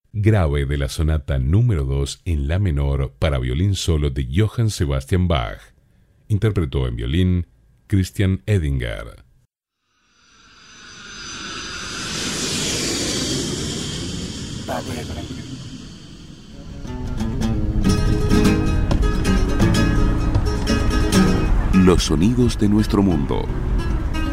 grave de la sonata número 2 en la menor para violín solo de Johann Sebastian Bach. Interpretó en violín Christian Edinger. Los sonidos de nuestro mundo.